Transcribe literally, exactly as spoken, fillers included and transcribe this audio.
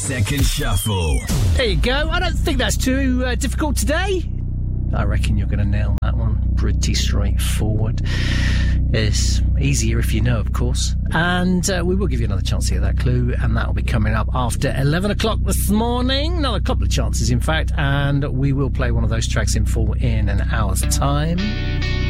Second Shuffle. There you go. I don't think that's too uh, difficult today. I reckon you're going to nail that one. Pretty straightforward. It's easier if you know, of course. And uh, we will give you another chance to get that clue, and that will be coming up after eleven o'clock this morning. Another couple of chances, in fact, and we will play one of those tracks in full in an hour's time.